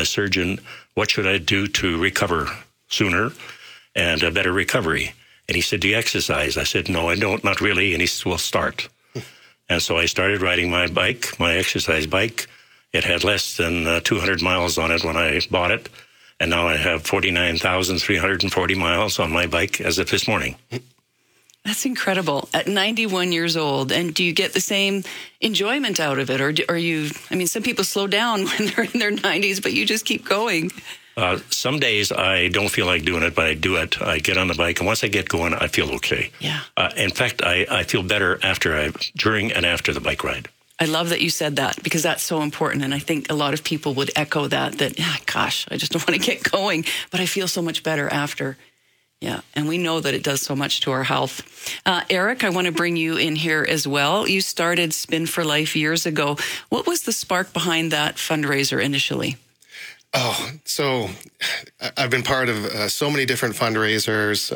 surgeon, what should I do to recover sooner and a better recovery? And he said, do you exercise? I said, no, I don't, not really. And he said, well, start. And so I started riding my bike, my exercise bike. It had less than 200 miles on it when I bought it. And now I have 49,340 miles on my bike as of this morning. That's incredible. At 91 years old, and do you get the same enjoyment out of it? Or are you, I mean, some people slow down when they're in their 90s, but you just keep going. Some days I don't feel like doing it, but I do it. I get on the bike, and once I get going, I feel okay. Yeah. In fact, I feel better during and after the bike ride. I love that you said that, because that's so important. And I think a lot of people would echo that, gosh, I just don't want to get going, but I feel so much better after. Yeah, and we know that it does so much to our health. Eric, I want to bring you in here as well. You started Spin for Life years ago. What was the spark behind that fundraiser initially? Oh, so I've been part of so many different fundraisers,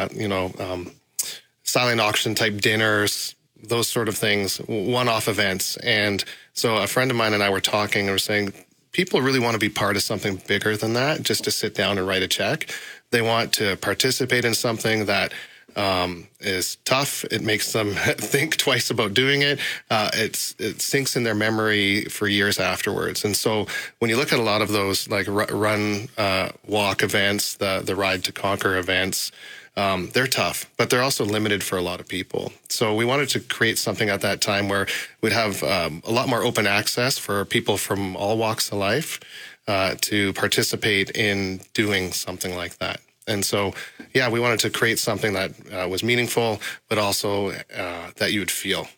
silent auction type dinners, those sort of things, one-off events. And so a friend of mine and I were talking and were saying, people really want to be part of something bigger than that, just to sit down and write a check. They want to participate in something that is tough. It makes them think twice about doing it. It sinks in their memory for years afterwards. And so when you look at a lot of those like run, walk events, the Ride to Conquer events, they're tough, but they're also limited for a lot of people. So we wanted to create something at that time where we'd have a lot more open access for people from all walks of life to participate in doing something like that. And so, yeah, we wanted to create something that was meaningful, but also that you would feel.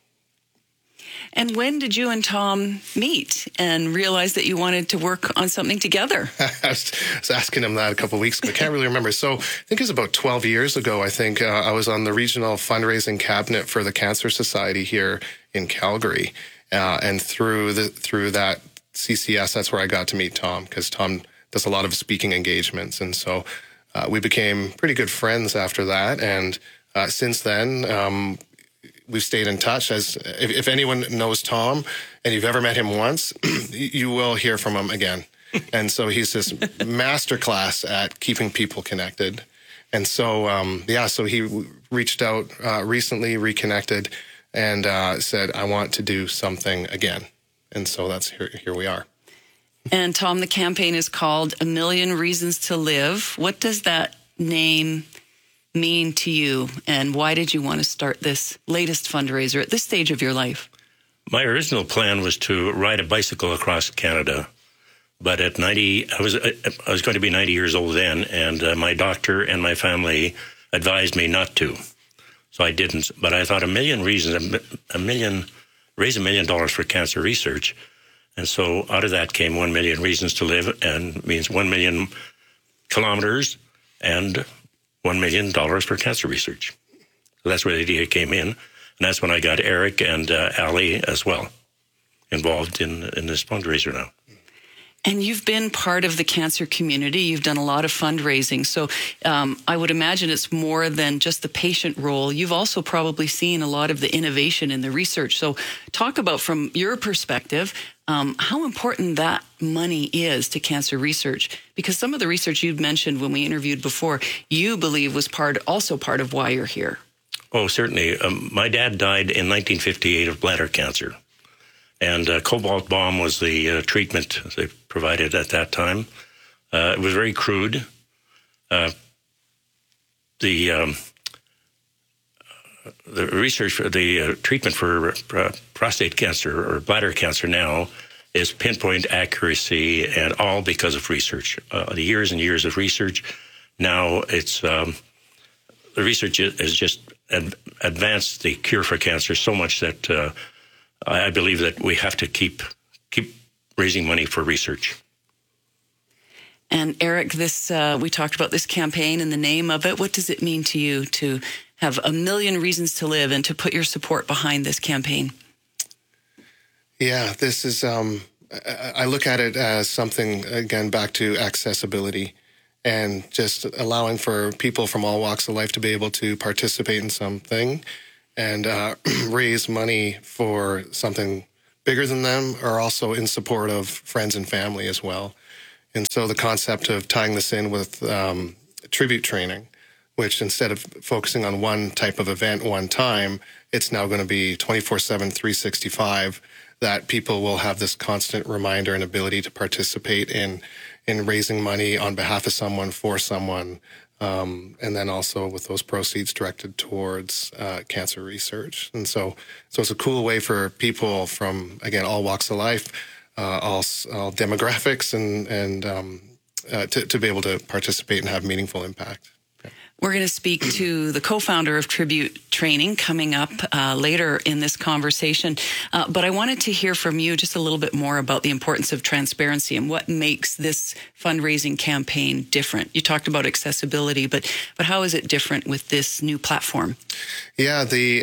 And when did you and Tom meet and realize that you wanted to work on something together? I was asking him that a couple of weeks ago. I can't really remember. So I think it was about 12 years ago, I think, I was on the regional fundraising cabinet for the Cancer Society here in Calgary. And through that CCS, that's where I got to meet Tom, because Tom does a lot of speaking engagements. And so we became pretty good friends after that. And since then, we've stayed in touch. As if anyone knows Tom and you've ever met him once, you will hear from him again. And so he's this masterclass at keeping people connected. And so, so he reached out recently, reconnected, and said, I want to do something again. And so that's here we are. And Tom, the campaign is called A Million Reasons to Live. What does that name mean to you, and why did you want to start this latest fundraiser at this stage of your life? My original plan was to ride a bicycle across Canada, but at 90, I was going to be 90 years old then, and my doctor and my family advised me not to, so I didn't. But I thought raise $1 million for cancer research, and so out of that came 1 million reasons to live, and means 1 million kilometers and $1 million for cancer research. So that's where the idea came in. And that's when I got Eric and Ali as well involved in this fundraiser now. And you've been part of the cancer community. You've done a lot of fundraising. So I would imagine it's more than just the patient role. You've also probably seen a lot of the innovation in the research. So talk about, from your perspective, how important that money is to cancer research. Because some of the research you've mentioned when we interviewed before, you believe was also part of why you're here. Oh, certainly. My dad died in 1958 of bladder cancer. And cobalt bomb was the treatment they provided at that time. It was very crude. The research for the treatment for prostate cancer or bladder cancer now is pinpoint accuracy, and all because of research. The years and years of research. Now it's the research has just advanced the cure for cancer so much that I believe that we have to keep raising money for research. And Eric, we talked about this campaign and the name of it. What does it mean to you to have 1 million reasons to live and to put your support behind this campaign? Yeah, this is, I look at it as something, again, back to accessibility and just allowing for people from all walks of life to be able to participate in something and raise money for something bigger than them, or also in support of friends and family as well. And so the concept of tying this in with tribute training, which instead of focusing on one type of event one time, it's now going to be 24/7, 365, that people will have this constant reminder and ability to participate in raising money on behalf of someone, for someone, and then also with those proceeds directed towards cancer research. And so it's a cool way for people from, again, all walks of life, all demographics, and to be able to participate and have meaningful impact. We're going to speak to the co-founder of Tribute Training coming up later in this conversation. But I wanted to hear from you just a little bit more about the importance of transparency and what makes this fundraising campaign different. You talked about accessibility, but how is it different with this new platform? Yeah,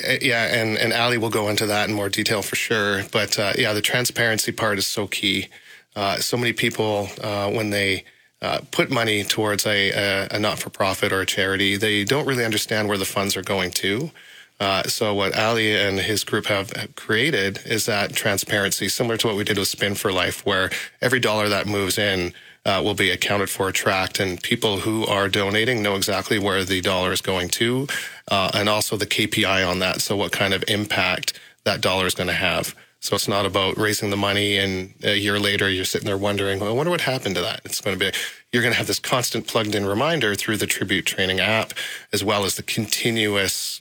and Ali will go into that in more detail for sure. But the transparency part is so key. So many people, when they put money towards a not-for-profit or a charity, they don't really understand where the funds are going to. So what Ali and his group have created is that transparency, similar to what we did with Spin for Life, where every dollar that moves in will be accounted for, tracked, and people who are donating know exactly where the dollar is going to, and also the KPI on that, so what kind of impact that dollar is going to have. So it's not about raising the money and a year later you're sitting there wondering, well, I wonder what happened to that. It's going to be, you're going to have this constant plugged in reminder through the Tribute Training app, as well as the continuous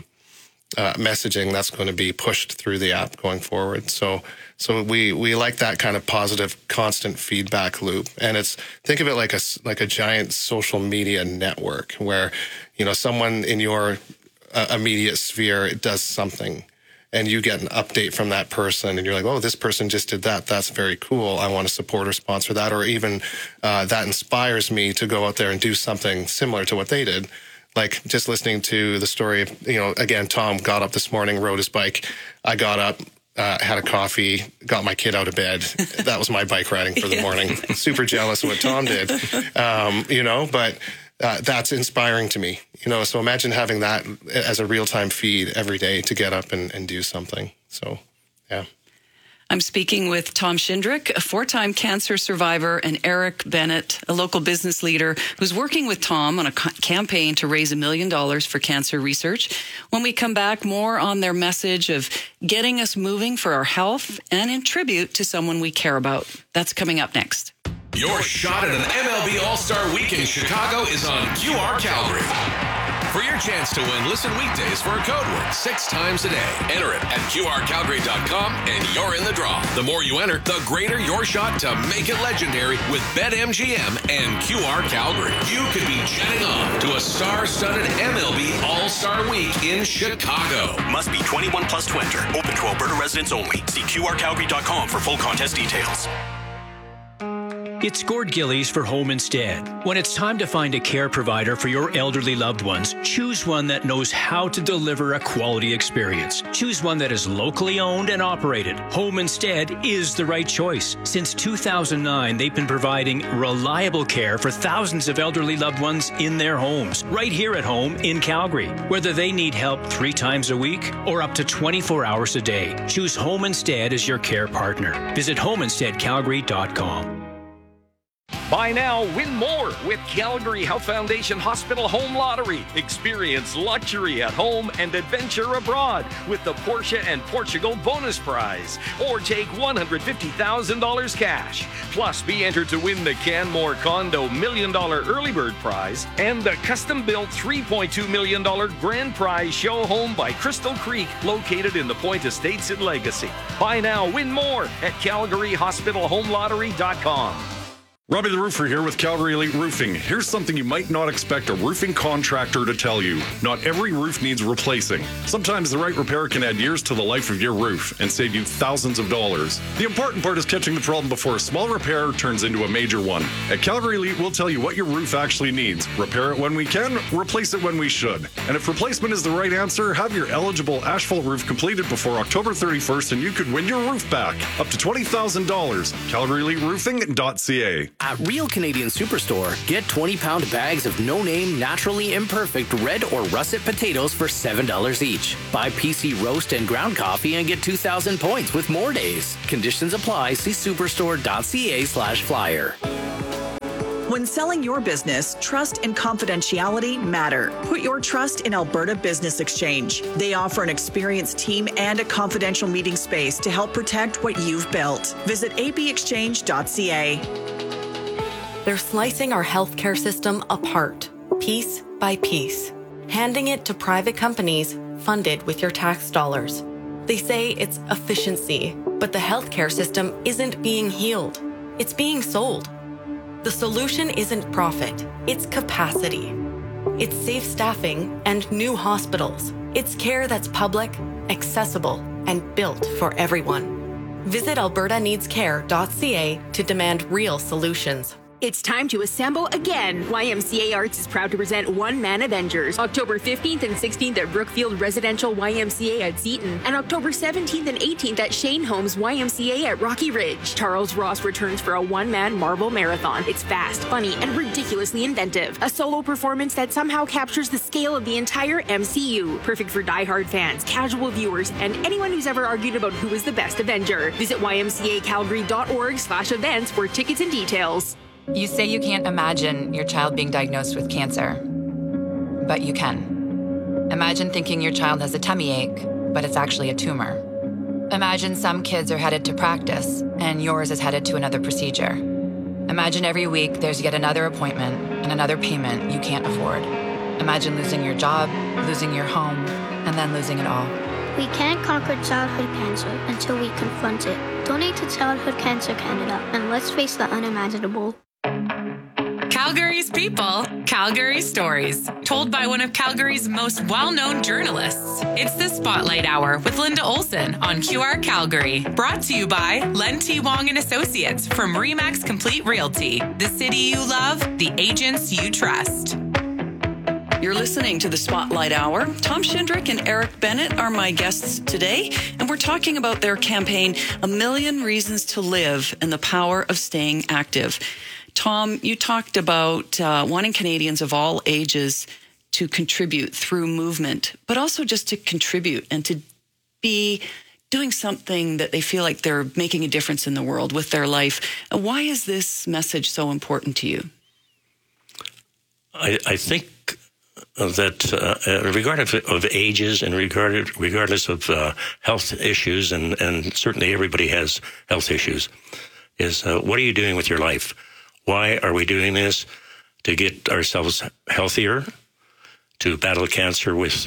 messaging that's going to be pushed through the app going forward. So we like that kind of positive, constant feedback loop. And think of it like a giant social media network where, someone in your immediate sphere does something, and you get an update from that person, and you're like, oh, this person just did that. That's very cool. I want to support or sponsor that. Or even that inspires me to go out there and do something similar to what they did. Like just listening to the story of, again, Tom got up this morning, rode his bike. I got up, had a coffee, got my kid out of bed. That was my bike riding for the morning. Super jealous of what Tom did, but that's inspiring to me. So imagine having that as a real-time feed every day to get up and do something. So, yeah. I'm speaking with Tom Shindrick, a 4-time cancer survivor, and Eric Bennett, a local business leader who's working with Tom on a campaign to raise $1 million for cancer research. When we come back, more on their message of getting us moving for our health and in tribute to someone we care about. That's coming up next. Your shot at an MLB All-Star Week in Chicago is on QR Calgary. For your chance to win, listen weekdays for a code word 6 times a day. Enter it at QRCalgary.com and you're in the draw. The more you enter, the greater your shot to make it legendary with BetMGM and QR Calgary. You could be jetting off to a star-studded MLB All-Star Week in Chicago. Must be 21 plus to enter. Open to Alberta residents only. See QRCalgary.com for full contest details. It's Gord Gillies for Home Instead. When it's time to find a care provider for your elderly loved ones, choose one that knows how to deliver a quality experience. Choose one that is locally owned and operated. Home Instead is the right choice. Since 2009, they've been providing reliable care for thousands of elderly loved ones in their homes, right here at home in Calgary. Whether they need help 3 times a week or up to 24 hours a day, choose Home Instead as your care partner. Visit homeinsteadcalgary.com. Buy now, win more with Calgary Health Foundation Hospital Home Lottery. Experience luxury at home and adventure abroad with the Porsche and Portugal bonus prize. Or take $150,000 cash. Plus, be entered to win the Canmore Condo $1 million early bird prize and the custom-built $3.2 million grand prize show home by Crystal Creek, located in the Point Estates in Legacy. Buy now, win more at CalgaryHospitalHomeLottery.com. Robbie the Roofer here with Calgary Elite Roofing. Here's something you might not expect a roofing contractor to tell you. Not every roof needs replacing. Sometimes the right repair can add years to the life of your roof and save you thousands of dollars. The important part is catching the problem before a small repair turns into a major one. At Calgary Elite, we'll tell you what your roof actually needs. Repair it when we can, replace it when we should. And if replacement is the right answer, have your eligible asphalt roof completed before October 31st and you could win your roof back. Up to $20,000. CalgaryEliteRoofing.ca. At Real Canadian Superstore, get 20-pound bags of no-name, naturally imperfect red or russet potatoes for $7 each. Buy PC roast and ground coffee and get 2,000 points with more days. Conditions apply. See superstore.ca/flyer. When selling your business, trust and confidentiality matter. Put your trust in Alberta Business Exchange. They offer an experienced team and a confidential meeting space to help protect what you've built. Visit abexchange.ca. They're slicing our healthcare system apart, piece by piece, handing it to private companies funded with your tax dollars. They say it's efficiency, but the healthcare system isn't being healed. It's being sold. The solution isn't profit, it's capacity. It's safe staffing and new hospitals. It's care that's public, accessible, and built for everyone. Visit albertaneedscare.ca to demand real solutions. It's time to assemble again. YMCA Arts is proud to present One Man Avengers, October 15th and 16th at Brookfield Residential YMCA at Seaton, and October 17th and 18th at Shane Holmes YMCA at Rocky Ridge. Charles Ross returns for a one-man Marvel marathon. It's fast, funny, and ridiculously inventive. A solo performance that somehow captures the scale of the entire MCU. Perfect for diehard fans, casual viewers, and anyone who's ever argued about who is the best Avenger. Visit ymcacalgary.org/events for tickets and details. You say you can't imagine your child being diagnosed with cancer, but you can. Imagine thinking your child has a tummy ache, but it's actually a tumor. Imagine some kids are headed to practice, and yours is headed to another procedure. Imagine every week there's yet another appointment and another payment you can't afford. Imagine losing your job, losing your home, and then losing it all. We can't conquer childhood cancer until we confront it. Donate to Childhood Cancer Canada, and let's face the unimaginable. Calgary's people, Calgary stories, told by one of Calgary's most well-known journalists. It's the Spotlight Hour with Linda Olson on QR Calgary. Brought to you by Len T. Wong and Associates from Remax Complete Realty. The city you love, the agents you trust. You're listening to the Spotlight Hour. Tom Shindrick and Eric Bennett are my guests today, and we're talking about their campaign, A Million Reasons to Live and the Power of Staying Active. Tom, you talked about wanting Canadians of all ages to contribute through movement, but also just to contribute and to be doing something that they feel like they're making a difference in the world with their life. Why is this message so important to you? I think that regardless of ages and regardless of health issues, and certainly everybody has health issues, is what are you doing with your life? Why are we doing this? To get ourselves healthier, to battle cancer with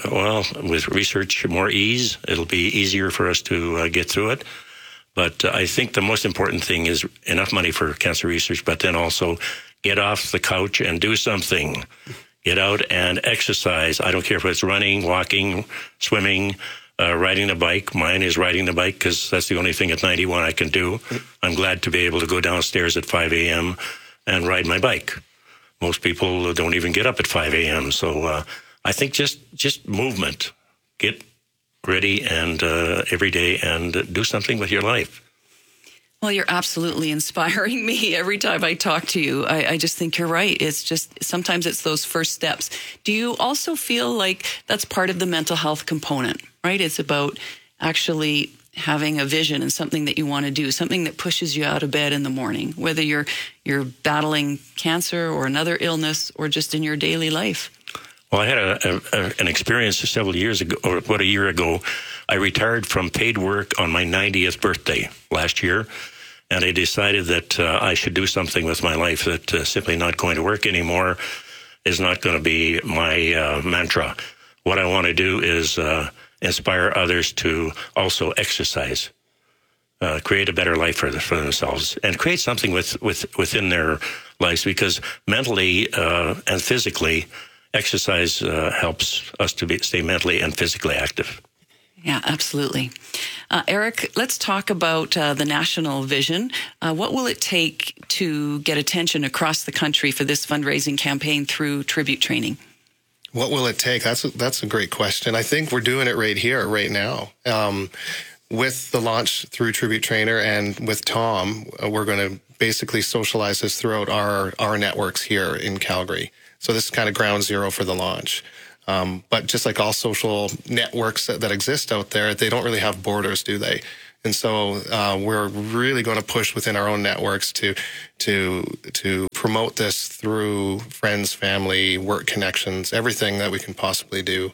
research more ease. It'll be easier for us to get through it. But I think the most important thing is enough money for cancer research, but then also get off the couch and do something. Get out and exercise. I don't care if it's running, walking, swimming, riding the bike. Mine is riding the bike because that's the only thing at 91 I can do. I'm glad to be able to go downstairs at 5 a.m. and ride my bike. Most people don't even get up at 5 a.m. So I think just movement. Get ready and every day and do something with your life. Well, you're absolutely inspiring me every time I talk to you. I just think you're right. It's just sometimes it's those first steps. Do you also feel like that's part of the mental health component, right? It's about actually having a vision and something that you want to do, something that pushes you out of bed in the morning, whether you're battling cancer or another illness or just in your daily life. Well, I had an experience several years ago, or about a year ago. I retired from paid work on my 90th birthday last year, and I decided that I should do something with my life, that simply not going to work anymore is not going to be my mantra. What I want to do is inspire others to also exercise, create a better life for themselves, and create something within their lives, because mentally and physically, exercise helps us to stay mentally and physically active. Yeah, absolutely. Eric, let's talk about the national vision. What will it take to get attention across the country for this fundraising campaign through tribute training? What will it take? That's a great question. I think we're doing it right here, right now. With the launch through Tribute Trainer and with Tom, we're going to basically socialize this throughout our networks here in Calgary. So this is kind of ground zero for the launch. But just like all social networks that exist out there, they don't really have borders, do they? And so we're really going to push within our own networks to promote this through friends, family, work connections, everything that we can possibly do.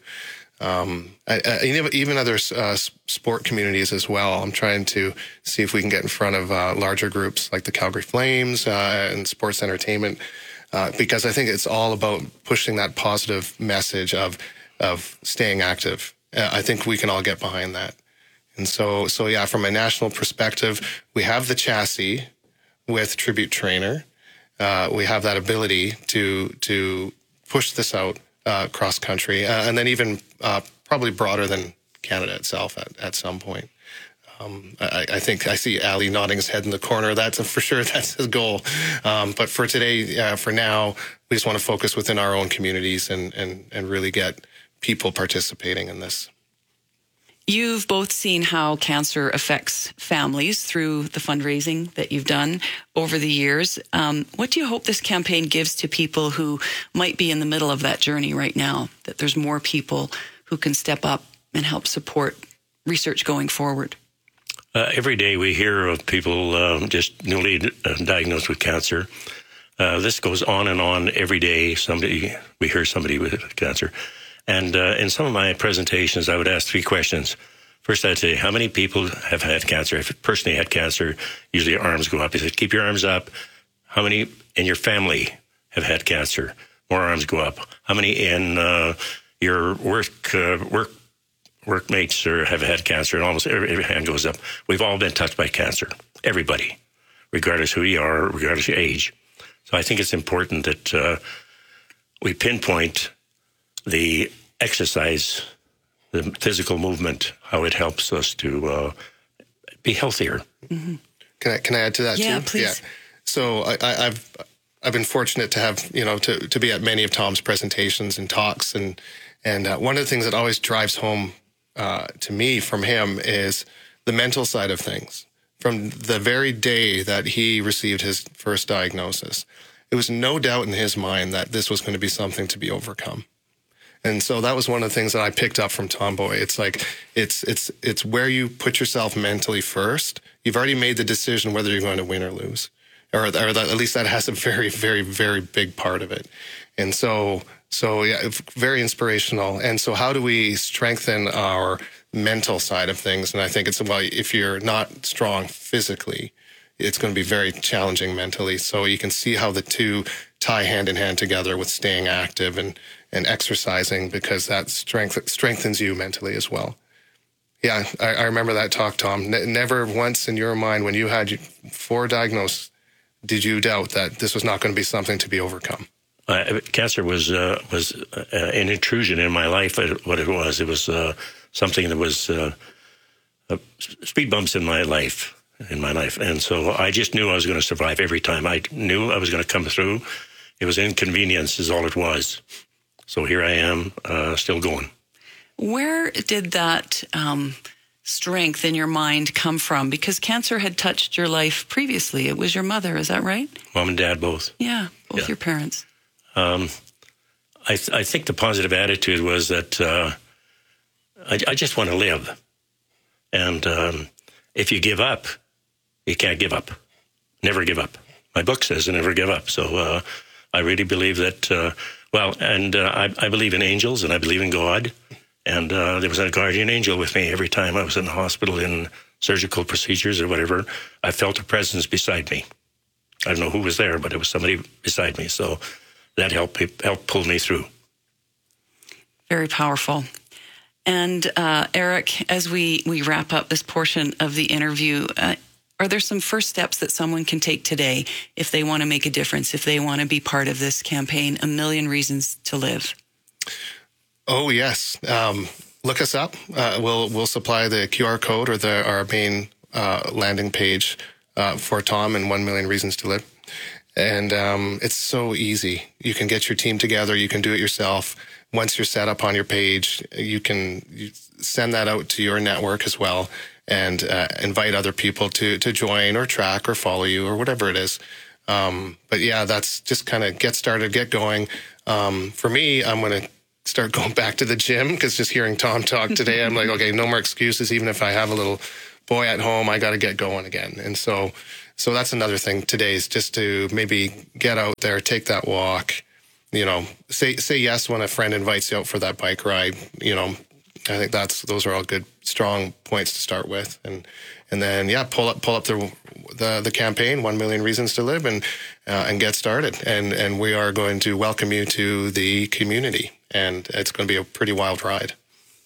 Even other sport communities as well. I'm trying to see if we can get in front of larger groups like the Calgary Flames and sports entertainment, because I think it's all about pushing that positive message of staying active. I think we can all get behind that. And so yeah, from a national perspective, we have the chassis with Tribute Trainer. We have that ability to push this out cross country, and then even probably broader than Canada itself at some point. I think I see Ali nodding his head in the corner. For sure that's his goal. But for today, for now, we just want to focus within our own communities and really get people participating in this. You've both seen how cancer affects families through the fundraising that you've done over the years. What do you hope this campaign gives to people who might be in the middle of that journey right now, that there's more people who can step up and help support research going forward? Every day we hear of people just newly diagnosed with cancer. This goes on and on every day. We hear somebody with cancer. And in some of my presentations, I would ask 3 questions. First, I'd say, how many people have had cancer? If a person had cancer, usually arms go up. I said, keep your arms up. How many in your family have had cancer? More arms go up. How many in your workmates have had cancer? And almost every hand goes up. We've all been touched by cancer. Everybody, regardless who you are, regardless of your age. So I think it's important that we pinpoint the exercise, the physical movement, how it helps us to be healthier. Mm-hmm. Can I add to that too? Yeah, please. Yeah. So I've been fortunate to have to be at many of Tom's presentations and talks, and one of the things that always drives home to me from him is the mental side of things. From the very day that he received his first diagnosis, it was no doubt in his mind that this was going to be something to be overcome. And so that was one of the things that I picked up from Tomboy. It's like, it's where you put yourself mentally first. You've already made the decision whether you're going to win or lose, or that, at least that has a very, very, very big part of it. And so yeah, very inspirational. And so how do we strengthen our mental side of things? And I think it's, well, if you're not strong physically, it's going to be very challenging mentally. So you can see how the two tie hand in hand together with staying active and exercising, because that strengthens you mentally as well. Yeah, I remember that talk, Tom. Never once in your mind when you had 4 diagnoses did you doubt that this was not going to be something to be overcome. Cancer was an intrusion in my life. What it was something that was speed bumps in my life. And so I just knew I was going to survive every time. I knew I was going to come through. It was inconvenience is all it was. So here I am, still going. Where did that strength in your mind come from? Because cancer had touched your life previously. It was your mother, is that right? Mom and dad both. Yeah, both your parents. I think the positive attitude was that I just want to live. And if you give up, you can't give up. Never give up. My book says to never give up. So I really believe that... I believe in angels and I believe in God. And there was a guardian angel with me every time I was in the hospital in surgical procedures or whatever. I felt a presence beside me. I don't know who was there, but it was somebody beside me. So that helped pull me through. Very powerful. And Eric, as we wrap up this portion of the interview, are there some first steps that someone can take today if they want to make a difference, if they want to be part of this campaign, A Million Reasons to Live? Oh, yes. Look us up. We'll supply the QR code or our main landing page for Tom and 1 Million Reasons to Live. And it's so easy. You can get your team together. You can do it yourself. Once you're set up on your page, you send that out to your network as well, and invite other people to join or track or follow you or whatever it is. But yeah, that's just kind of get started, get going. For me, I'm going to start going back to the gym, because just hearing Tom talk today, I'm like, okay, no more excuses. Even if I have a little boy at home, I got to get going again. And so So that's another thing today is just to maybe get out there, take that walk, say yes when a friend invites you out for that bike ride. I think those are all good, strong points to start with. And then, pull up the campaign, 1 Million Reasons to Live, and get started. And we are going to welcome you to the community. And it's going to be a pretty wild ride.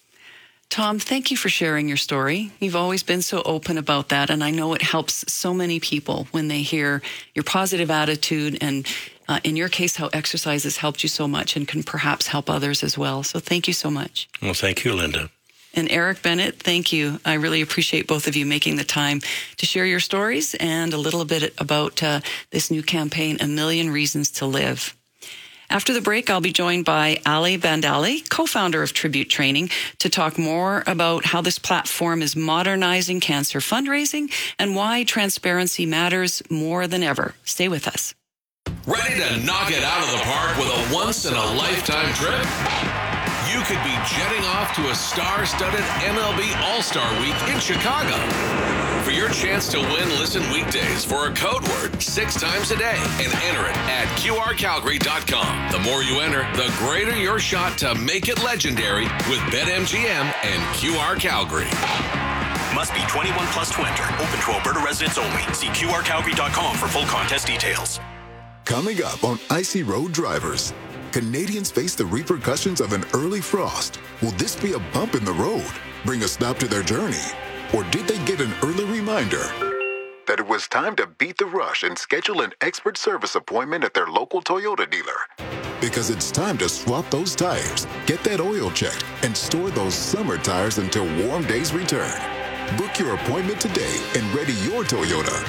Tom, thank you for sharing your story. You've always been so open about that, and I know it helps so many people when they hear your positive attitude and, in your case, how exercise has helped you so much and can perhaps help others as well. So thank you so much. Well, thank you, Linda. And Eric Bennett, thank you. I really appreciate both of you making the time to share your stories and a little bit about this new campaign, 1 Million Reasons to Live. After the break, I'll be joined by Ali Bandali, co-founder of Tribute Training, to talk more about how this platform is modernizing cancer fundraising and why transparency matters more than ever. Stay with us. Ready to knock it out of the park with a once-in-a-lifetime trip? You could be jetting off to a star-studded MLB All-Star Week in Chicago. For your chance to win, listen weekdays for a code word 6 times a day and enter it at QRCalgary.com. The more you enter, the greater your shot to make it legendary with BetMGM and QR Calgary. Must be 21 plus to enter. Open to Alberta residents only. See QRCalgary.com for full contest details. Coming up on Icy Road Drivers, Canadians face the repercussions of an early frost. Will this be a bump in the road, bring a stop to their journey? Or did they get an early reminder that it was time to beat the rush and schedule an expert service appointment at their local Toyota dealer? Because it's time to swap those tires, get that oil checked, and store those summer tires until warm days return. Book your appointment today and ready your Toyota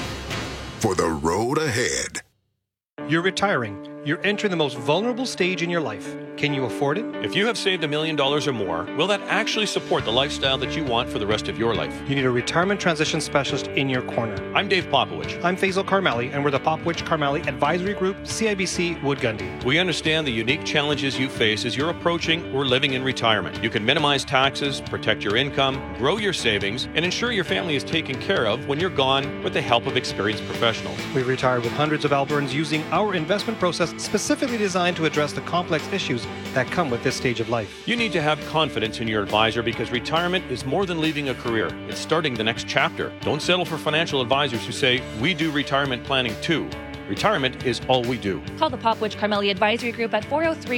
for the road ahead. You're retiring. You're entering the most vulnerable stage in your life. Can you afford it? If you have saved $1 million or more, will that actually support the lifestyle that you want for the rest of your life? You need a retirement transition specialist in your corner. I'm Dave Popowich. I'm Faisal Karmali, and we're the Popowich-Karmali Advisory Group, CIBC Wood Gundy. We understand the unique challenges you face as you're approaching or living in retirement. You can minimize taxes, protect your income, grow your savings, and ensure your family is taken care of when you're gone with the help of experienced professionals. We've retired with hundreds of Albertans using our investment process specifically designed to address the complex issues that come with this stage of life. You need to have confidence in your advisor because retirement is more than leaving a career. It's starting the next chapter. Don't settle for financial advisors who say, we do retirement planning too. Retirement is all we do. Call the Popowich-Karmali Advisory Group at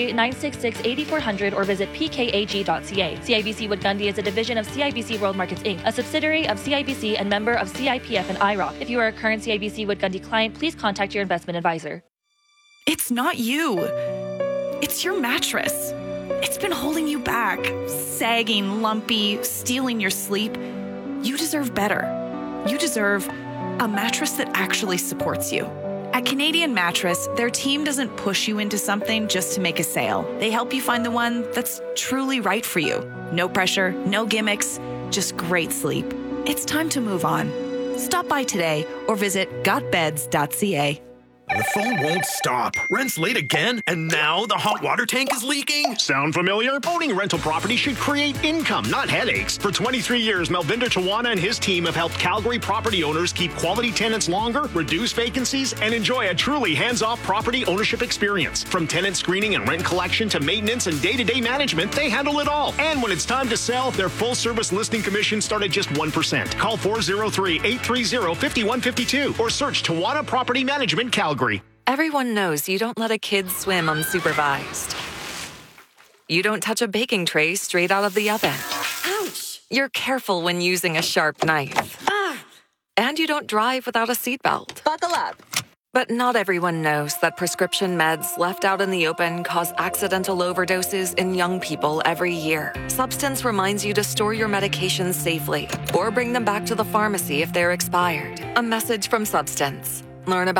403-966-8400 or visit pkag.ca. CIBC Wood Gundy is a division of CIBC World Markets Inc., a subsidiary of CIBC and member of CIPF and IROC. If you are a current CIBC Wood Gundy client, please contact your investment advisor. It's not you. It's your mattress. It's been holding you back, sagging, lumpy, stealing your sleep. You deserve better. You deserve a mattress that actually supports you. At Canadian Mattress, their team doesn't push you into something just to make a sale. They help you find the one that's truly right for you. No pressure, no gimmicks, just great sleep. It's time to move on. Stop by today or visit gotbeds.ca. The phone won't stop. Rent's late again, and now the hot water tank is leaking? Sound familiar? Owning rental property should create income, not headaches. For 23 years, Melvinder Tawana and his team have helped Calgary property owners keep quality tenants longer, reduce vacancies, and enjoy a truly hands-off property ownership experience. From tenant screening and rent collection to maintenance and day-to-day management, they handle it all. And when it's time to sell, their full-service listing commission start at just 1%. Call 403-830-5152 or search Tawana Property Management Calgary. Everyone knows you don't let a kid swim unsupervised. You don't touch a baking tray straight out of the oven. Ouch! You're careful when using a sharp knife. And you don't drive without a seatbelt. Buckle up. But not everyone knows that prescription meds left out in the open cause accidental overdoses in young people every year. Substance reminds you to store your medications safely or bring them back to the pharmacy if they're expired. A message from Substance. Learn about it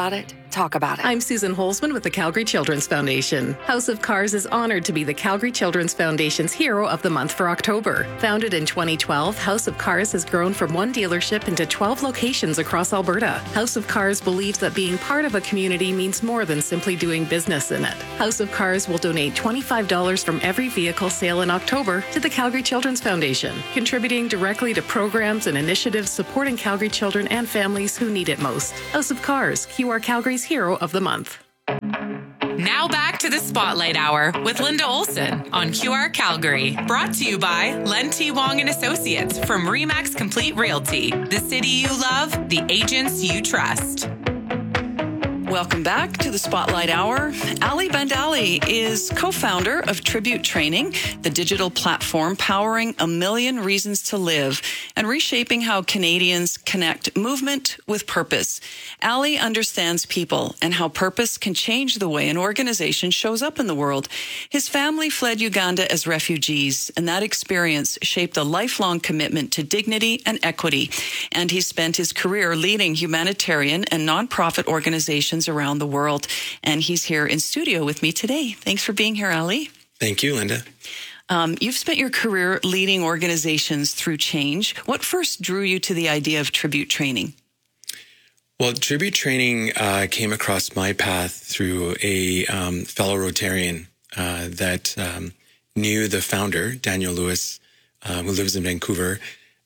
talk about it. I'm Susan Holzman with the Calgary Children's Foundation. House of Cars is honored to be the Calgary Children's Foundation's Hero of the Month for October. Founded in 2012, House of Cars has grown from one dealership into 12 locations across Alberta. House of Cars believes that being part of a community means more than simply doing business in it. House of Cars will donate $25 from every vehicle sale in October to the Calgary Children's Foundation, contributing directly to programs and initiatives supporting Calgary children and families who need it most. House of Cars, QR Calgary's Hero of the Month. Now back to the Spotlight Hour with Linda Olson on QR Calgary. Brought to you by Len T. Wong and Associates from Remax Complete Realty. The city you love, the agents you trust. Welcome back to the Spotlight Hour. Ali Bandali is co-founder of Tribute Training, the digital platform powering a million reasons to live and reshaping how Canadians connect movement with purpose. Ali understands people and how purpose can change the way an organization shows up in the world. His family fled Uganda as refugees, and that experience shaped a lifelong commitment to dignity and equity. And he spent his career leading humanitarian and nonprofit organizations around the world. And he's here in studio with me today. Thanks for being here, Ali. Thank you, Linda. You've spent your career leading organizations through change. What first drew you to the idea of Tribute Training? Well, Tribute Training came across my path through a fellow Rotarian that knew the founder, Daniel Lewis, who lives in Vancouver,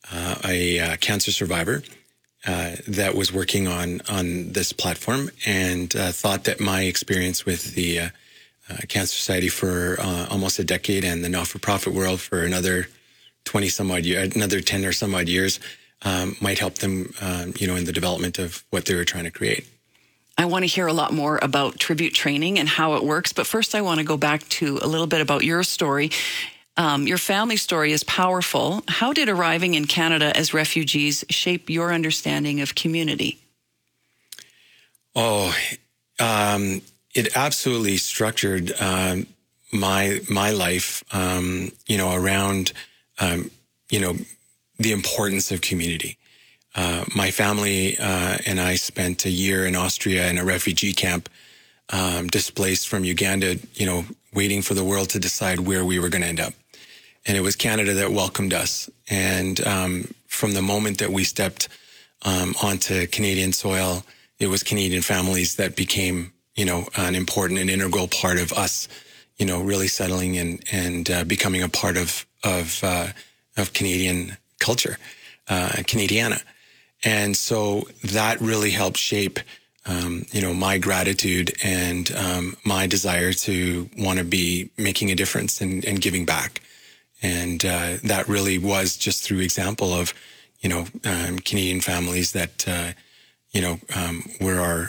a cancer survivor. That was working on this platform, and thought that my experience with the Cancer Society for almost a decade and the not-for-profit world for another 10 or some odd years might help them, in the development of what they were trying to create. I want to hear a lot more about Tribute Training and how it works, but first I want to go back to a little bit about your story. Your family story is powerful. How did arriving in Canada as refugees shape your understanding of community? It absolutely structured my life, around the importance of community. My family and I spent a year in Austria in a refugee camp, displaced from Uganda, waiting for the world to decide where we were going to end up. And it was Canada that welcomed us. And from the moment that we stepped onto Canadian soil, it was Canadian families that became, an important and integral part of us, really settling and becoming a part of Canadian culture, Canadiana. And so that really helped shape, my gratitude and my desire to want to be making a difference and giving back. And that really was just through example of, Canadian families that, were our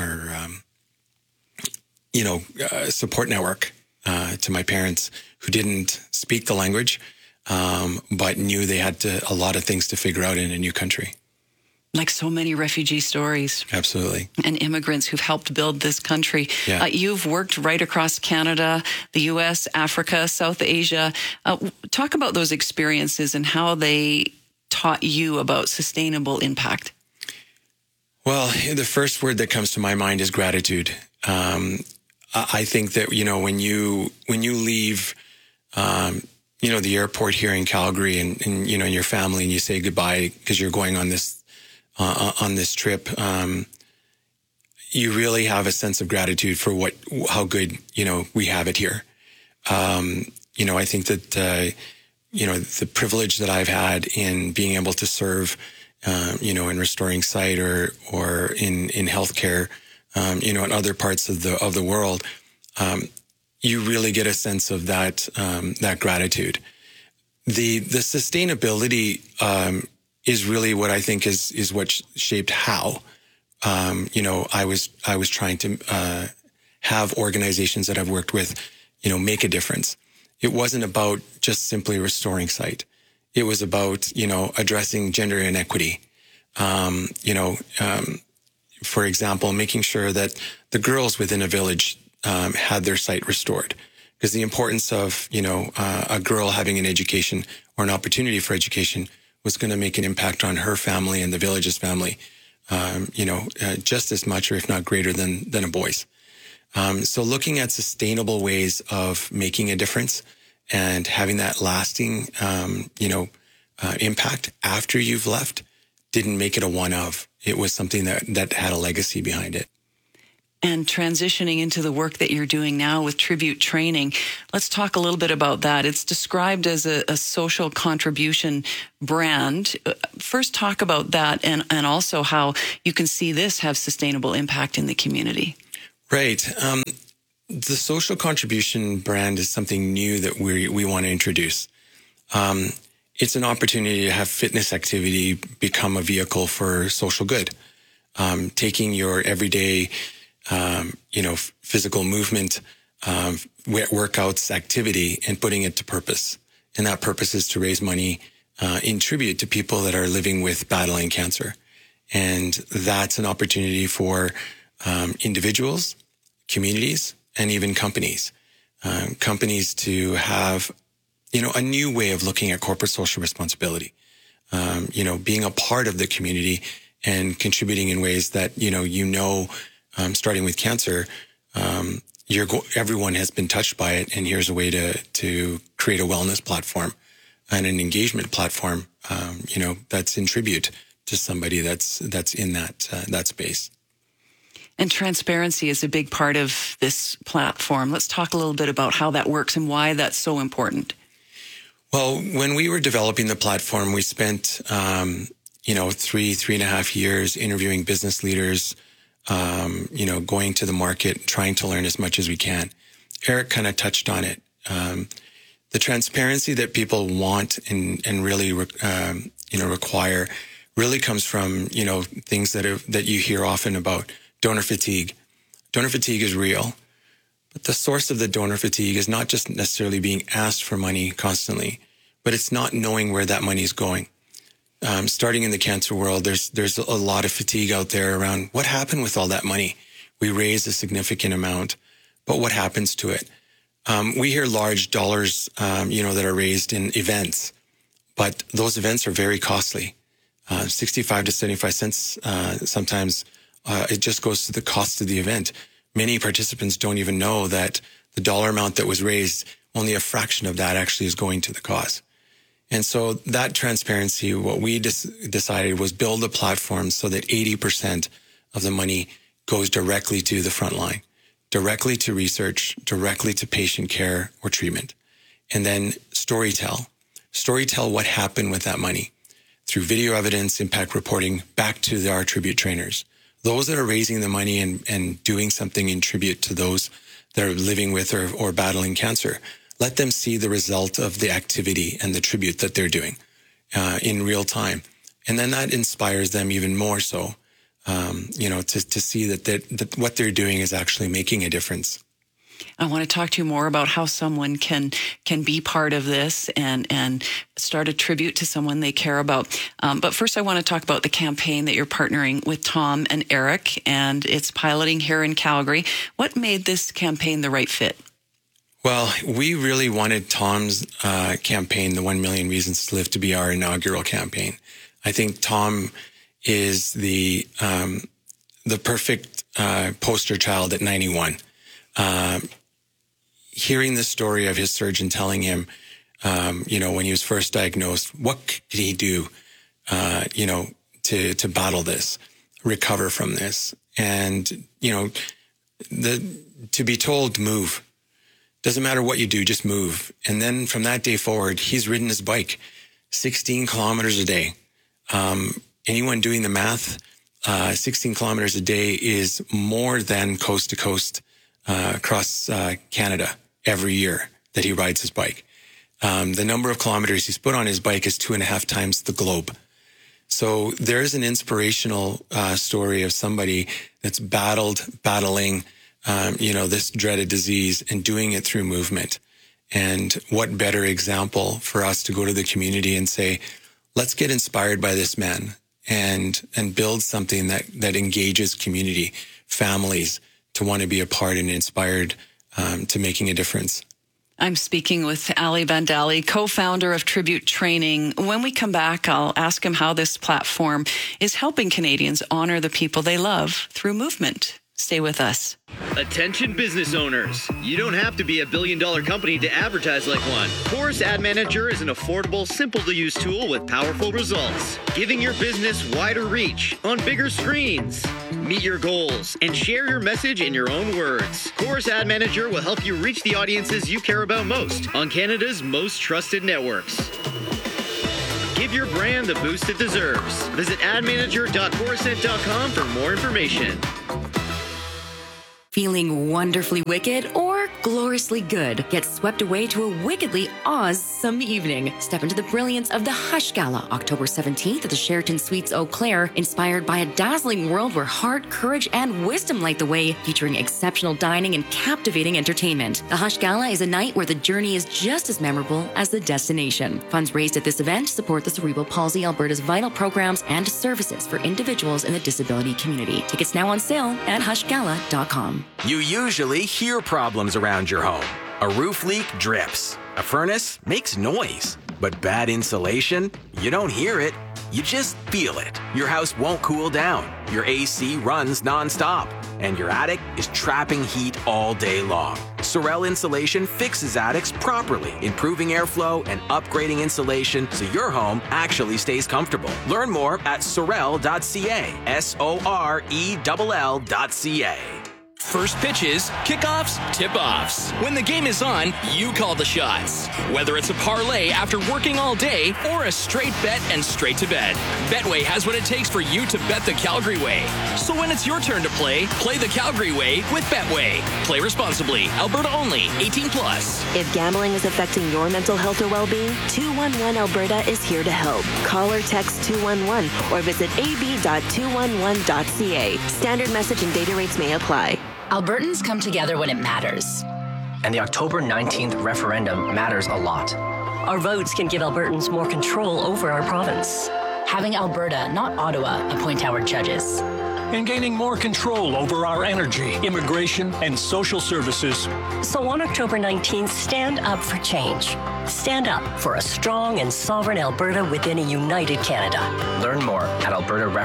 support network to my parents who didn't speak the language, but knew they had a lot of things to figure out in a new country. Like so many refugee stories. Absolutely. And immigrants who've helped build this country. Yeah. You've worked right across Canada, the U.S., Africa, South Asia. Talk about those experiences and how they taught you about sustainable impact. Well, the first word that comes to my mind is gratitude. I think that, when you leave, the airport here in Calgary and your family and you say goodbye because you're going on this trip, you really have a sense of gratitude for how good, we have it here. I think that, the privilege that I've had in being able to serve, in restoring sight or in healthcare, in other parts of the world, you really get a sense of that gratitude. The sustainability, is really what I think is what shaped how, I was trying to have organizations that I've worked with, make a difference. It wasn't about just simply restoring sight. It was about, addressing gender inequity. For example, making sure that the girls within a village had their sight restored. Because the importance of, a girl having an education or an opportunity for education was going to make an impact on her family and the village's family just as much or if not greater than a boy's. So looking at sustainable ways of making a difference and having that lasting, impact after you've left didn't make it a one-of. It was something that had a legacy behind it. And transitioning into the work that you're doing now with Tribute Training, let's talk a little bit about that. It's described as a social contribution brand. First, talk about that and also how you can see this have sustainable impact in the community. Right. The social contribution brand is something new that we want to introduce. It's an opportunity to have fitness activity become a vehicle for social good. Taking your everyday physical movement, workouts, activity, and putting it to purpose. And that purpose is to raise money in tribute to people that are living with battling cancer. And that's an opportunity for individuals, communities, and even companies. Companies to have, a new way of looking at corporate social responsibility. Being a part of the community and contributing in ways that, starting with cancer, everyone has been touched by it, and here's a way to create a wellness platform and an engagement platform, that's in tribute to somebody that's in that space. And transparency is a big part of this platform. Let's talk a little bit about how that works and why that's so important. Well, when we were developing the platform, we spent, 3.5 years interviewing business leaders, going to the market, trying to learn as much as we can. Eric kind of touched on it. The transparency that people want and really, require really comes from, things that you hear often about donor fatigue. Donor fatigue is real, but the source of the donor fatigue is not just necessarily being asked for money constantly, but it's not knowing where that money is going. Starting in the cancer world, there's a lot of fatigue out there around what happened with all that money. We raised a significant amount, but what happens to it? We hear large dollars, that are raised in events, but those events are very costly. 65 to 75 cents, sometimes it just goes to the cost of the event. Many participants don't even know that the dollar amount that was raised, only a fraction of that actually is going to the cause. And so that transparency, what we decided was build a platform so that 80% of the money goes directly to the front line, directly to research, directly to patient care or treatment. And then storytell what happened with that money through video evidence, impact reporting, back to our tribute trainers. Those that are raising the money and doing something in tribute to those that are living with or battling cancer, let them see the result of the activity and the tribute that they're doing in real time. And then that inspires them even more so, to see that what they're doing is actually making a difference. I want to talk to you more about how someone can be part of this and start a tribute to someone they care about. But first, I want to talk about the campaign that you're partnering with Tom and Eric, and it's piloting here in Calgary. What made this campaign the right fit? Well, we really wanted Tom's campaign, the 1 Million Reasons to Live, to be our inaugural campaign. I think Tom is the perfect poster child at 91. Hearing the story of his surgeon telling him, when he was first diagnosed, what could he do, to battle this, recover from this, and to be told move. Doesn't matter what you do, just move. And then from that day forward, he's ridden his bike 16 kilometers a day. Anyone doing the math, 16 kilometers a day is more than coast to coast across Canada every year that he rides his bike. The number of kilometers he's put on his bike is 2.5 times the globe. So there's an inspirational story of somebody that's battling this dreaded disease and doing it through movement. And what better example for us to go to the community and say, let's get inspired by this man and build something that engages community, families to want to be a part and inspired to making a difference. I'm speaking with Ali Bandali, co-founder of Tribute Training. When we come back, I'll ask him how this platform is helping Canadians honor the people they love through movement. Stay with us. Attention business owners. You don't have to be a billion-dollar company to advertise like one. Chorus Ad Manager is an affordable, simple-to-use tool with powerful results, giving your business wider reach on bigger screens. Meet your goals and share your message in your own words. Chorus Ad Manager will help you reach the audiences you care about most on Canada's most trusted networks. Give your brand the boost it deserves. Visit admanager.chorusnet.com for more information. Feeling wonderfully wicked or gloriously good? Get swept away to a wickedly awesome evening. Step into the brilliance of the Hush Gala, October 17th at the Sheraton Suites Eau Claire, inspired by a dazzling world where heart, courage, and wisdom light the way, featuring exceptional dining and captivating entertainment. The Hush Gala is a night where the journey is just as memorable as the destination. Funds raised at this event support the Cerebral Palsy Alberta's vital programs and services for individuals in the disability community. Tickets now on sale at hushgala.com. You usually hear problems around your home. A roof leak drips. A furnace makes noise. But bad insulation? You don't hear it. You just feel it. Your house won't cool down. Your AC runs nonstop. And your attic is trapping heat all day long. Sorel Insulation fixes attics properly, improving airflow and upgrading insulation so your home actually stays comfortable. Learn more at sorel.ca. SORELL.ca. First pitches, kickoffs, tip-offs. When the game is on, you call the shots. Whether it's a parlay after working all day or a straight bet and straight to bed, Betway has what it takes for you to bet the Calgary way. So when it's your turn to play the Calgary way with Betway. Play responsibly. Alberta only. 18 plus. If gambling is affecting your mental health or well-being, 211 Alberta is here to help. Call or text 211 or visit ab.211.ca. Standard message and data rates may apply. Albertans come together when it matters. And the October 19th referendum matters a lot. Our votes can give Albertans more control over our province. Having Alberta, not Ottawa, appoint our judges. And gaining more control over our energy, immigration, and social services. So on October 19th, stand up for change. Stand up for a strong and sovereign Alberta within a united Canada. Learn more at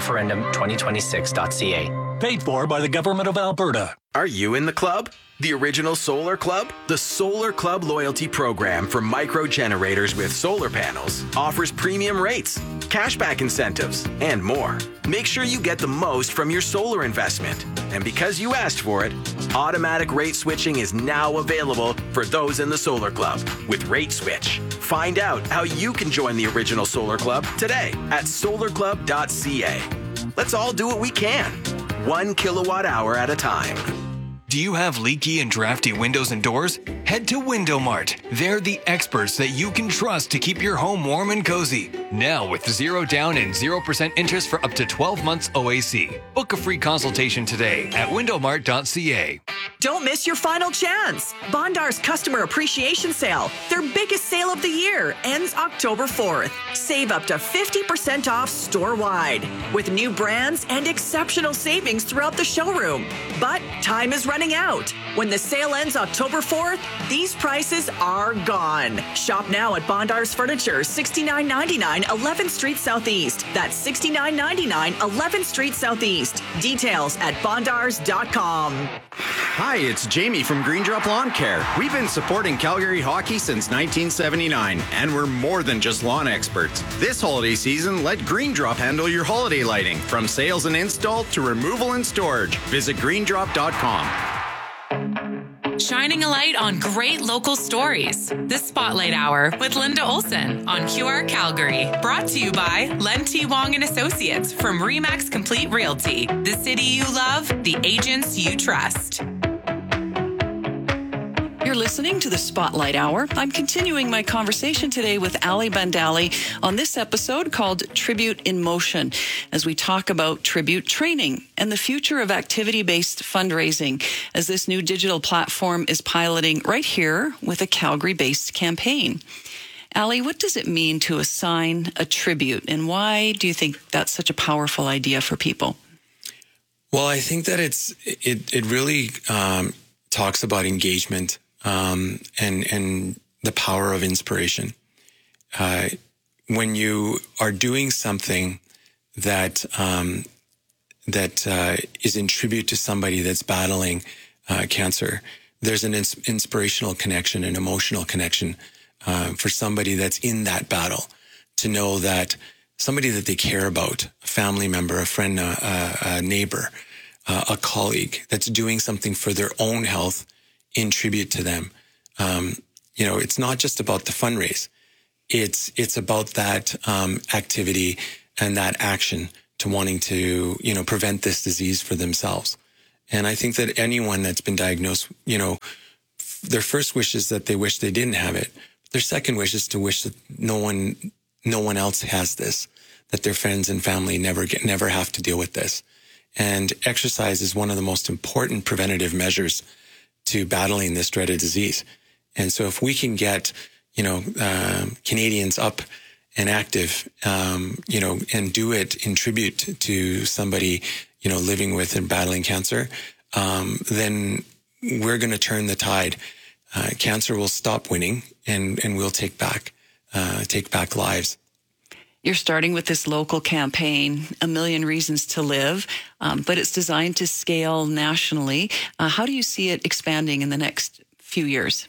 albertareferendum2026.ca. Paid for by the Government of Alberta. Are you in the club? The original Solar Club? The Solar Club loyalty program for micro generators with solar panels offers premium rates, cashback incentives, and more. Make sure you get the most from your solar investment. And because you asked for it, automatic rate switching is now available for those in the Solar Club with Rate Switch. Find out how you can join the original Solar Club today at solarclub.ca. Let's all do what we can, 1 kilowatt hour at a time. Do you have leaky and drafty windows and doors? Head to Window Mart. They're the experts that you can trust to keep your home warm and cozy. Now with 0 down and 0% interest for up to 12 months OAC. Book a free consultation today at windowmart.ca. Don't miss your final chance. Bondar's Customer Appreciation Sale, their biggest sale of the year, ends October 4th. Save up to 50% off store-wide with new brands and exceptional savings throughout the showroom. But time is running out. When the sale ends October 4th, these prices are gone. Shop now at Bondar's Furniture, $69.99, 11th Street Southeast. That's $69.99, 11th Street Southeast. Details at bondars.com. Hi, it's Jamie from Green Drop Lawn Care. We've been supporting Calgary hockey since 1979, and we're more than just lawn experts. This holiday season, let Green Drop handle your holiday lighting, from sales and install to removal and storage. Visit greendrop.com. Shining a light on great local stories. The Spotlight Hour with Linda Olson on QR Calgary. Brought to you by Len T. Wong and Associates from Remax Complete Realty. The city you love, the agents you trust. You're listening to the Spotlight Hour. I'm continuing my conversation today with Ali Bandali on this episode called Tribute in Motion, as we talk about tribute training and the future of activity-based fundraising, as this new digital platform is piloting right here with a Calgary-based campaign. Ali, what does it mean to assign a tribute, and why do you think that's such a powerful idea for people? Well, I think that it really talks about engagement and the power of inspiration. When you are doing something that is in tribute to somebody that's battling cancer, there's an inspirational connection, an emotional connection for somebody that's in that battle, to know that somebody that they care about, a family member, a friend, a neighbor, a colleague, that's doing something for their own health in tribute to them. It's not just about the fundraise. It's about that activity and that action to wanting to, prevent this disease for themselves. And I think that anyone that's been diagnosed, their first wish is that they wish they didn't have it. Their second wish is to wish that no one else has this, that their friends and family never have to deal with this. And exercise is one of the most important preventative measures to battling this dreaded disease. And so if we can get, Canadians up and active, and do it in tribute to somebody, living with and battling cancer, then we're going to turn the tide. Cancer will stop winning, and we'll take back lives. You're starting with this local campaign, A Million Reasons to Live, but it's designed to scale nationally. How do you see it expanding in the next few years?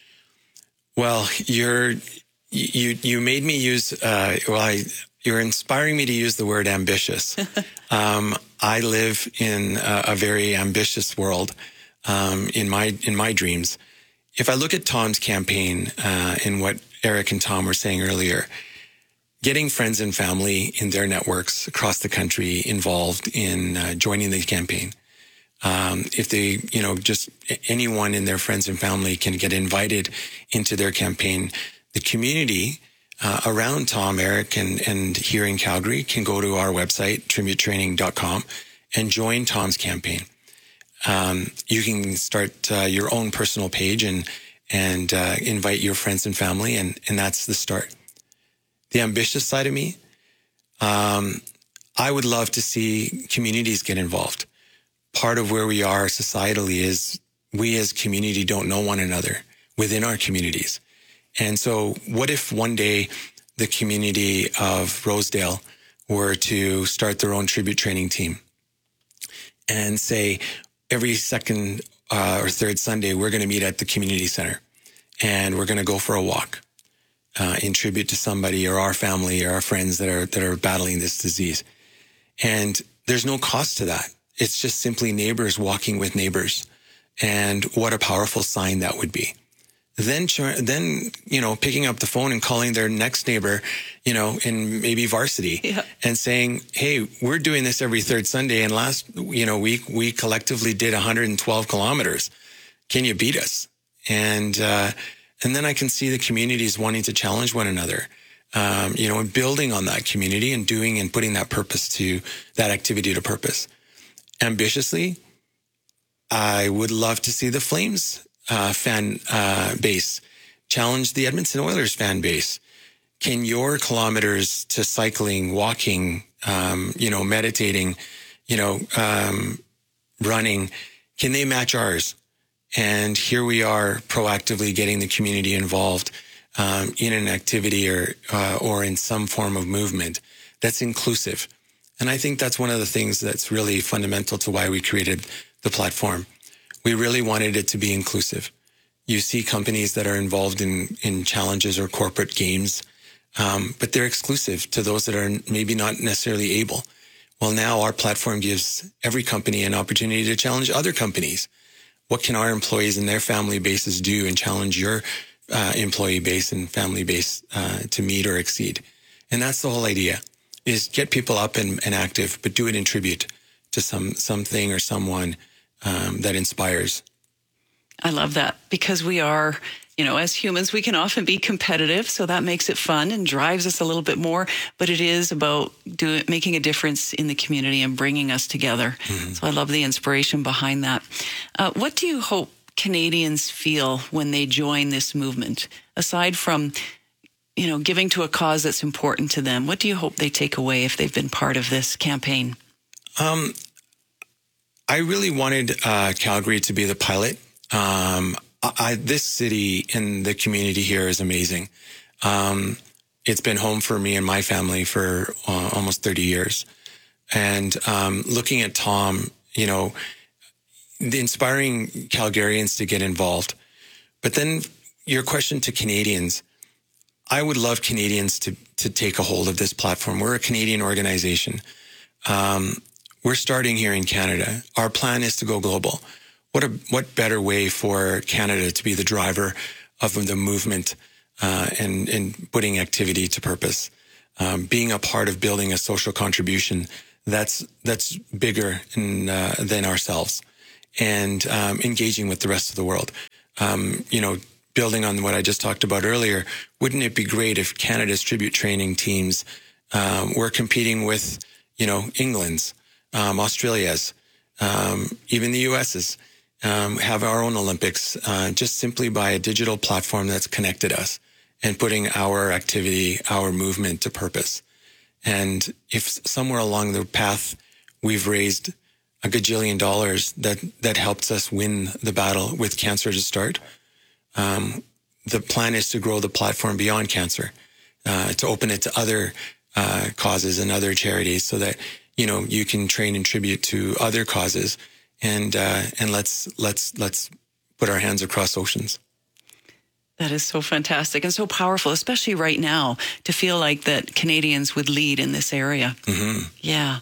Well, you made me use, you're inspiring me to use the word ambitious. I live in a very ambitious world, in my dreams. If I look at Tom's campaign, and what Eric and Tom were saying earlier, getting friends and family in their networks across the country involved in joining the campaign. If they, just anyone in their friends and family can get invited into their campaign, the community around Tom, Eric, and here in Calgary can go to our website, tributetraining.com, and join Tom's campaign. You can start your own personal page and invite your friends and family, and that's the start. The ambitious side of me, I would love to see communities get involved. Part of where we are societally is we as community don't know one another within our communities. And so what if one day the community of Rosedale were to start their own tribute training team and say every second or third Sunday, we're going to meet at the community center and we're going to go for a walk in tribute to somebody or our family or our friends that are battling this disease. And there's no cost to that. It's just simply neighbors walking with neighbors. And what a powerful sign that would be. Then, picking up the phone and calling their next neighbor, in maybe Varsity and saying, hey, we're doing this every third Sunday. And last, week, we collectively did 112 kilometers. Can you beat us? And then I can see the communities wanting to challenge one another, and building on that community and doing and putting that activity to purpose. Ambitiously, I would love to see the Flames fan base challenge the Edmonton Oilers fan base. Can your kilometers to cycling, walking, meditating, running, can they match ours? And here we are proactively getting the community involved in an activity or in some form of movement that's inclusive. And I think that's one of the things that's really fundamental to why we created the platform. We really wanted it to be inclusive. You see companies that are involved in challenges or corporate games, but they're exclusive to those that are maybe not necessarily able. Well, now our platform gives every company an opportunity to challenge other companies. What can our employees and their family bases do and challenge your employee base and family base to meet or exceed? And that's the whole idea, is get people up and active, but do it in tribute to something or someone that inspires. I love that, because we are, as humans, we can often be competitive. So that makes it fun and drives us a little bit more. But it is about making a difference in the community and bringing us together. Mm-hmm. So I love the inspiration behind that. What do you hope Canadians feel when they join this movement? Aside from, giving to a cause that's important to them, what do you hope they take away if they've been part of this campaign? I really wanted Calgary to be the pilot. this city and the community here is amazing. It's been home for me and my family for almost 30 years. And looking at Tom, inspiring Calgarians to get involved. But then your question to Canadians, I would love Canadians to take a hold of this platform. We're a Canadian organization. We're starting here in Canada. Our plan is to go global. What better way for Canada to be the driver of the movement and putting activity to purpose, being a part of building a social contribution that's bigger than ourselves, and engaging with the rest of the world. Building on what I just talked about earlier, wouldn't it be great if Canada's tribute training teams were competing with, England's, Australia's, even the US's, have our own Olympics, just simply by a digital platform that's connected us and putting our activity, our movement to purpose. And if somewhere along the path we've raised $1 gajillion that helps us win the battle with cancer to start, the plan is to grow the platform beyond cancer, to open it to other causes and other charities, so that you can train and tribute to other causes, and let's put our hands across oceans. That is so fantastic and so powerful, especially right now, to feel like that Canadians would lead in this area. Mm-hmm. Yeah.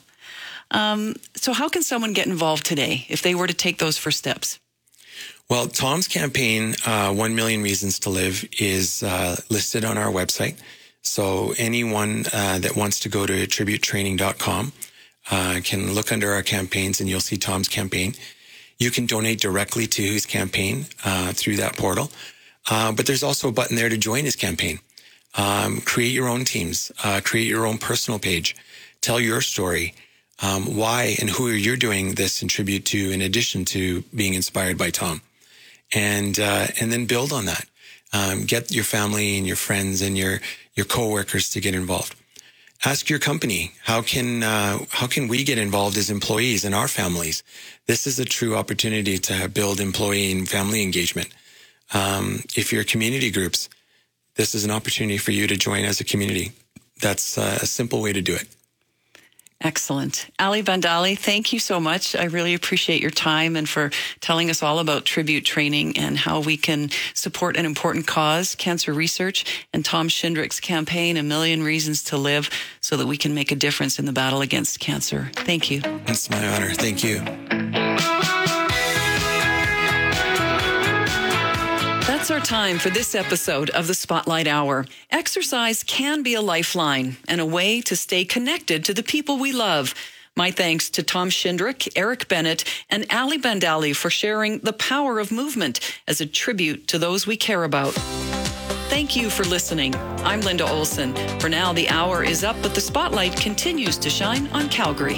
So how can someone get involved today if they were to take those first steps? Well, Tom's campaign, 1 Million Reasons to Live, is listed on our website. So anyone that wants to go to tributetraining.com can look under our campaigns, and you'll see Tom's campaign. You can donate directly to his campaign through that portal. But there's also a button there to join his campaign. Create your own teams. Create your own personal page. Tell your story. Why and who you're doing this in tribute to, in addition to being inspired by Tom. And then build on that. Get your family and your friends and your coworkers to get involved. Ask your company, how can we get involved as employees and our families? This is a true opportunity to build employee and family engagement. If you're community groups, this is an opportunity for you to join as a community. That's a simple way to do it. Excellent. Ali Bandali, thank you so much. I really appreciate your time and for telling us all about tribute training and how we can support an important cause, cancer research, and Tom Shindrick's campaign, 1 Million Reasons to Live, so that we can make a difference in the battle against cancer. Thank you. It's my honor. Thank you. That's our time for this episode of the Spotlight Hour. Exercise can be a lifeline and a way to stay connected to the people we love. My thanks to Tom Shindrick, Eric Bennett, and Ali Bandali for sharing the power of movement as a tribute to those we care about. Thank you for listening. I'm Linda Olson. For now, the hour is up, but the spotlight continues to shine on Calgary.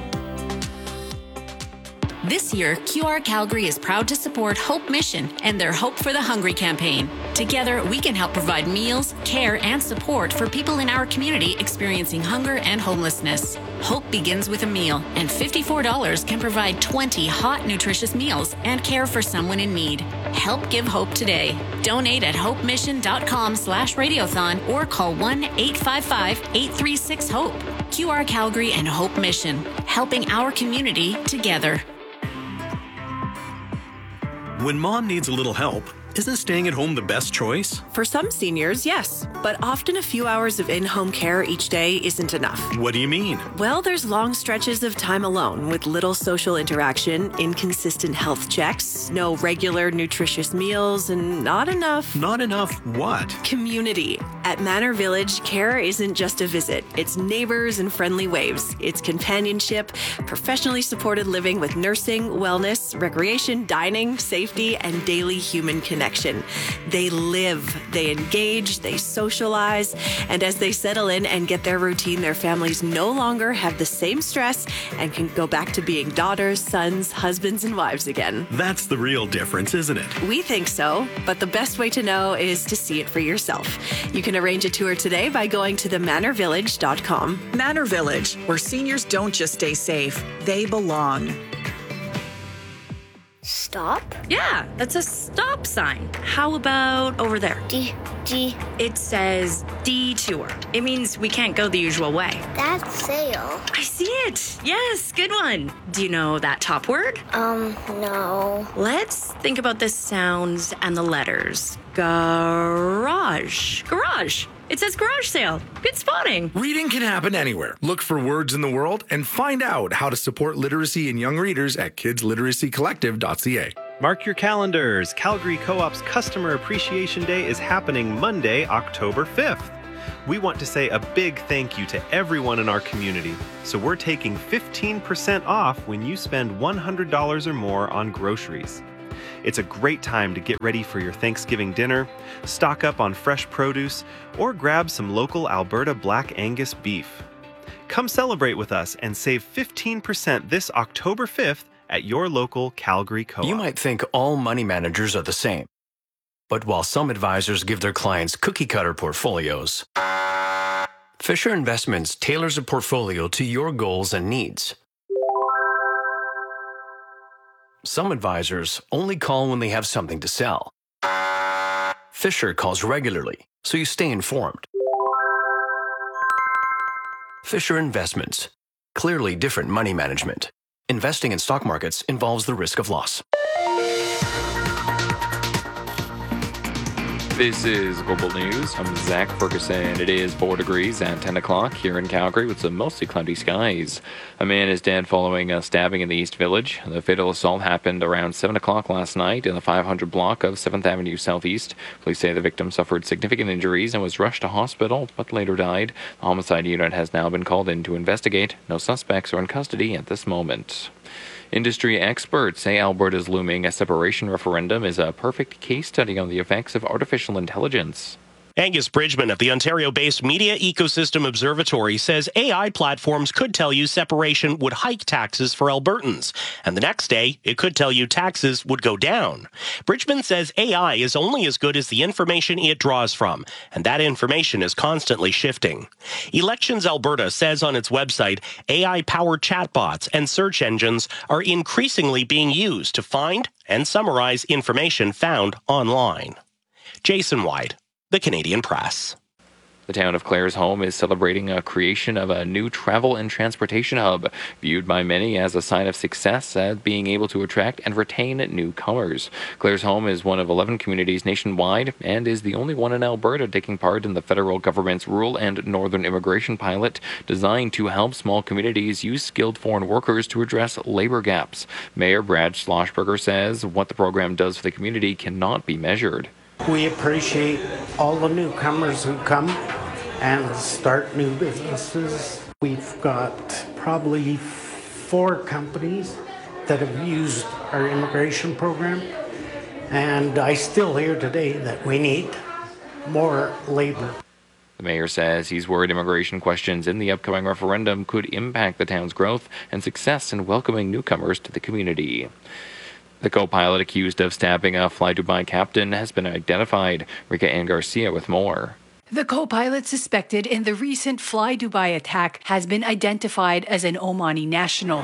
This year, QR Calgary is proud to support Hope Mission and their Hope for the Hungry campaign. Together, we can help provide meals, care, and support for people in our community experiencing hunger and homelessness. Hope begins with a meal, and $54 can provide 20 hot, nutritious meals and care for someone in need. Help give hope today. Donate at hopemission.com/radiothon or call 1-855-836-HOPE. QR Calgary and Hope Mission, helping our community together. When mom needs a little help, isn't staying at home the best choice? For some seniors, yes, but often a few hours of in-home care each day isn't enough. What do you mean? Well, there's long stretches of time alone with little social interaction, inconsistent health checks, no regular nutritious meals, and not enough... Not enough what? Community. At Manor Village, care isn't just a visit. It's neighbors and friendly waves. It's companionship, professionally supported living with nursing, wellness, recreation, dining, safety, and daily human connection. They live, they engage, they socialize, and as they settle in and get their routine, their families no longer have the same stress and can go back to being daughters, sons, husbands, and wives again. That's the real difference, isn't it? We think so, but the best way to know is to see it for yourself. You can arrange a tour today by going to themanorvillage.com. Manor Village, where seniors don't just stay safe, they belong. Stop. stop? Yeah, that's a stop sign. How about over there? D. It says detour. It means we can't go the usual way. That's sail. I see it. Yes, good one. Do you know that top word? No. Let's think about the sounds and the letters. Garage. It says garage sale. Good spotting. Reading can happen anywhere. Look for words in the world and find out how to support literacy in young readers at kidsliteracycollective.ca. Mark your calendars. Calgary Co-op's Customer Appreciation Day is happening Monday, October 5th. We want to say a big thank you to everyone in our community. So we're taking 15% off when you spend $100 or more on groceries. It's a great time to get ready for your Thanksgiving dinner, stock up on fresh produce, or grab some local Alberta Black Angus beef. Come celebrate with us and save 15% this October 5th at your local Calgary Co-op. You might think all money managers are the same. But while some advisors give their clients cookie-cutter portfolios, Fisher Investments tailors a portfolio to your goals and needs. Some advisors only call when they have something to sell. Fisher calls regularly, so you stay informed. Fisher Investments. Clearly different money management. Investing in stock markets involves the risk of loss. This is Global News. I'm Zach Ferguson. It is 4 degrees at 10 o'clock here in Calgary with some mostly cloudy skies. A man is dead following a stabbing in the East Village. The fatal assault happened around 7 o'clock last night in the 500 block of 7th Avenue Southeast. Police say the victim suffered significant injuries and was rushed to hospital, but later died. The homicide unit has now been called in to investigate. No suspects are in custody at this moment. Industry experts say Alberta's looming separation referendum is a perfect case study on the effects of artificial intelligence. Angus Bridgman of the Ontario-based Media Ecosystem Observatory says AI platforms could tell you separation would hike taxes for Albertans, and the next day it could tell you taxes would go down. Bridgman says AI is only as good as the information it draws from, and that information is constantly shifting. Elections Alberta says on its website, AI-powered chatbots and search engines are increasingly being used to find and summarize information found online. Jason White, The Canadian Press. The town of Claresholm is celebrating a creation of a new travel and transportation hub, viewed by many as a sign of success at being able to attract and retain newcomers. Claresholm is one of 11 communities nationwide and is the only one in Alberta taking part in the federal government's Rural and Northern Immigration Pilot, designed to help small communities use skilled foreign workers to address labor gaps. Mayor Brad Schlossberger says what the program does for the community cannot be measured. We appreciate all the newcomers who come and start new businesses. We've got probably 4 companies that have used our immigration program, and I still hear today that we need more labor. The mayor says he's worried immigration questions in the upcoming referendum could impact the town's growth and success in welcoming newcomers to the community. The co-pilot accused of stabbing a Fly Dubai captain has been identified. Rika Ann Garcia with more. The co-pilot suspected in the recent Fly Dubai attack has been identified as an Omani national.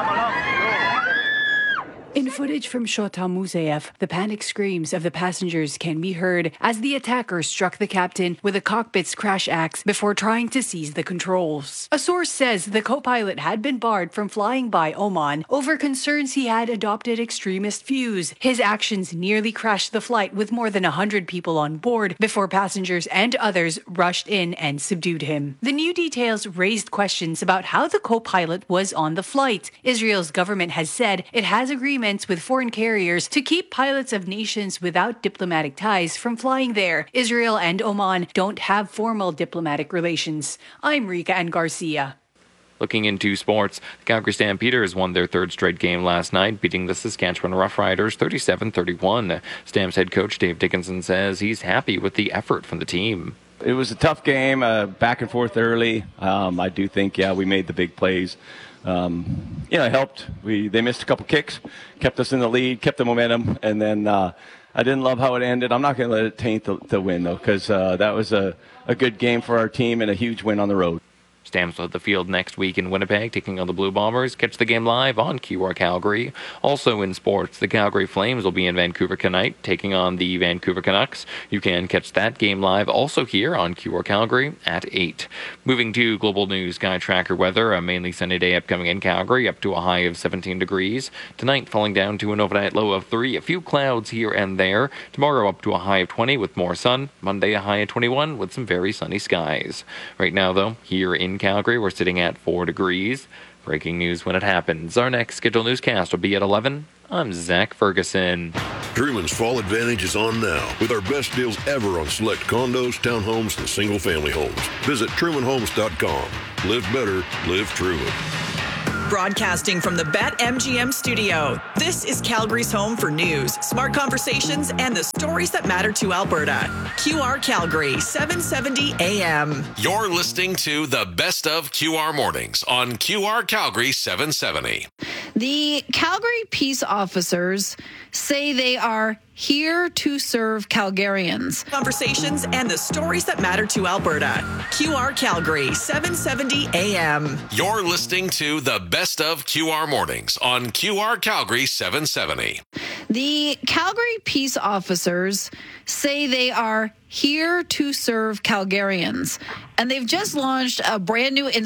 In footage from Shota Musayev, the panic screams of the passengers can be heard as the attacker struck the captain with a cockpit's crash axe before trying to seize the controls. A source says the co-pilot had been barred from flying by Oman over concerns he had adopted extremist views. His actions nearly crashed the flight with more than 100 people on board before passengers and others rushed in and subdued him. The new details raised questions about how the co-pilot was on the flight. Israel's government has said it has agreements with foreign carriers to keep pilots of nations without diplomatic ties from flying there. Israel and Oman don't have formal diplomatic relations. I'm Rika Ann Garcia. Looking into sports, the Calgary Stampeders won their 3rd straight game last night, beating the Saskatchewan Roughriders 37-31. Stamps head coach Dave Dickinson says he's happy with the effort from the team. It was a tough game, back and forth early. I do think, we made the big plays. It helped. They missed a couple kicks, kept us in the lead, kept the momentum, and then I didn't love how it ended. I'm not going to let it taint the win, though, because that was a good game for our team and a huge win on the road. Stamps will hit the field next week in Winnipeg, taking on the Blue Bombers. Catch the game live on QR Calgary. Also in sports, the Calgary Flames will be in Vancouver tonight, taking on the Vancouver Canucks. You can catch that game live also here on QR Calgary at 8. Moving to Global News Sky Tracker weather, a mainly sunny day upcoming in Calgary, up to a high of 17 degrees. Tonight, falling down to an overnight low of 3. A few clouds here and there. Tomorrow, up to a high of 20 with more sun. Monday, a high of 21 with some very sunny skies. Right now, though, here in Calgary, we're sitting at 4 degrees. Breaking news when it happens. Our next scheduled newscast will be at 11. I'm Zach Ferguson. Truman's Fall Advantage is on now with our best deals ever on select condos, townhomes, and single-family homes. Visit TrumanHomes.com. Live better, live Truman. Broadcasting from the BetMGM studio, this is Calgary's home for news, smart conversations, and the stories that matter to Alberta. QR Calgary, 770 AM. You're listening to the best of QR mornings on QR Calgary 770. The Calgary Peace Officers say they are here to serve Calgarians. Conversations and the stories that matter to Alberta. QR Calgary, 770 AM. You're listening to the best of QR mornings on QR Calgary 770. The Calgary Peace Officers say they are here to serve Calgarians. And they've just launched a brand new